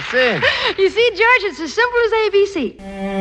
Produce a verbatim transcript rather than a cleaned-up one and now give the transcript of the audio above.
Sing. You see, George, it's as simple as A B C.